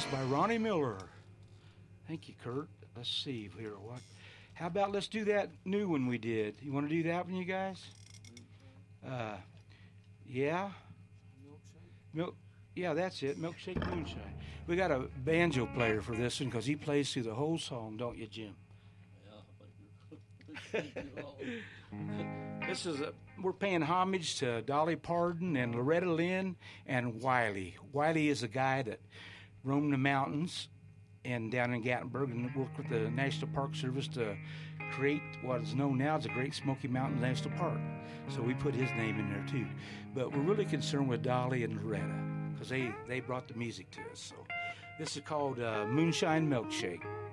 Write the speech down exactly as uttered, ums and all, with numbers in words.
by Ronnie Miller. Thank you, Kurt. Let's see here. What? How about let's do that new one we did? You want to do that one, you guys? Uh, yeah. Milk. Yeah, that's it. Milkshake Moonshine. We got a banjo player for this one because he plays through the whole song, don't you, Jim? This is a, we're paying homage to Dolly Parton and Loretta Lynn and Wiley. Wiley is a guy that roamed the mountains and down in Gatlinburg and worked with the National Park Service to create what is known now as the Great Smoky Mountains National Park. So we put his name in there too. But we're really concerned with Dolly and Loretta because they, they brought the music to us. So this is called uh, Moonshine Milkshake.